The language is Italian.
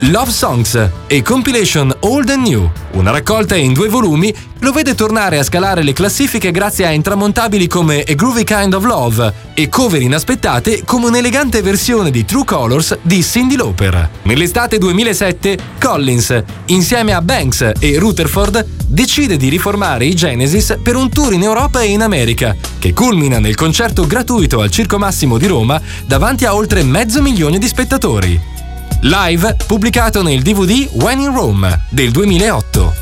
Love Songs e compilation Old and New, una raccolta in 2 volumi, lo vede tornare a scalare le classifiche grazie a intramontabili come A Groovy Kind of Love e cover inaspettate come un'elegante versione di True Colors di Cyndi Lauper. Nell'estate 2007, Collins, insieme a Banks e Rutherford, decide di riformare i Genesis per un tour in Europa e in America, che culmina nel concerto gratuito al Circo Massimo di Roma davanti a oltre 500.000 di spettatori. Live pubblicato nel DVD When in Rome del 2008.